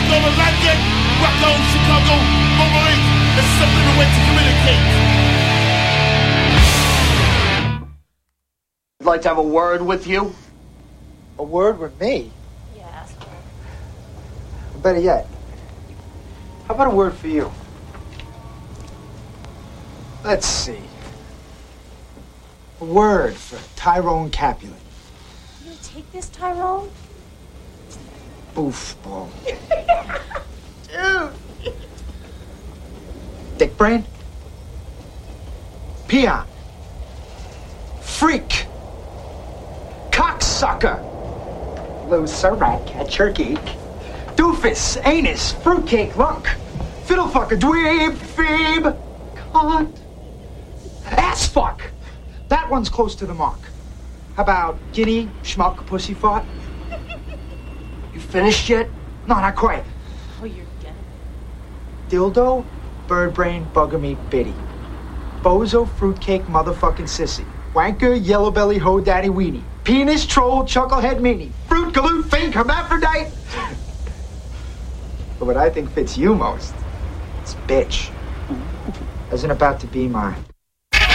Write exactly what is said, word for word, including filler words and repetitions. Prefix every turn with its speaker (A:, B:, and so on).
A: rock over London, rock over Chicago, Wolverine. There's something a way to communicate.
B: I'd like to have a word with you.
C: A word with me?
D: Yeah, ask her.
C: Better yet, how about a word for you? Let's see. A word for Tyrone Capulet.
D: You take this, Tyrone?
C: Boofball. Dude. Dick brain. Peon. Freak. Cocksucker. Loser, rat, cat, your geek. Doofus, anus, fruitcake, lunk. Fiddlefucker, dweeb, phoebe. Cunt. Ass fuck. That one's close to the mark. How about guinea, schmuck, pussyfart?
B: You finished yet?
C: No, not quite.
D: Oh, you're getting
C: Dildo, bird brain, bugger meat, bitty. Bozo, fruitcake, motherfucking sissy. Wanker, yellow belly, hoe daddy, weenie. Penis, troll, chucklehead, meanie. Fruit, galoot, faint, hermaphrodite. But what I think fits you most is bitch. Isn't about to be my